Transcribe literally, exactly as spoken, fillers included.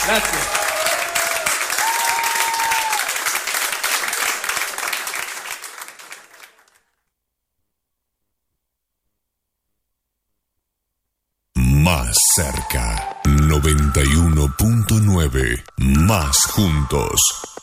Gracias. Más cerca, noventa y uno punto nueve, más juntos.